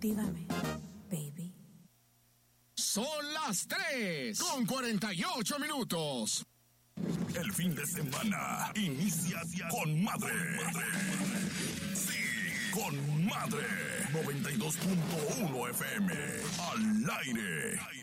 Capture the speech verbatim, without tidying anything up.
Actívame, baby. Son las tres con cuarenta y ocho minutos. El fin de semana inicia con Madre. Sí, con Madre. noventa y dos punto uno F M. Al aire.